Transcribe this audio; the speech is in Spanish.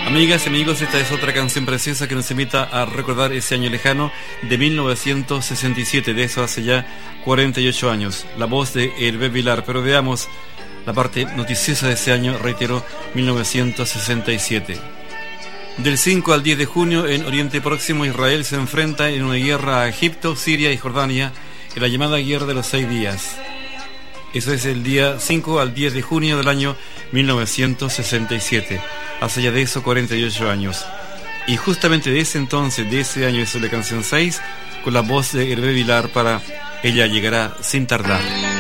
Amigas y amigos, esta es otra canción preciosa que nos invita a recordar ese año lejano de 1967, de eso hace ya 48 años. La voz de Hervé Vilar, pero veamos la parte noticiosa de ese año, reitero, 1967. Del 5 al 10 de junio, en Oriente Próximo, Israel se enfrenta en una guerra a Egipto, Siria y Jordania, en la llamada Guerra de los 6 días. Eso es el día 5 al 10 de junio del año 1967. Hace ya de eso 48 años. Y justamente de ese entonces, de ese año, es la canción 6, con la voz de Hervé Vilar para Ella llegará sin tardar.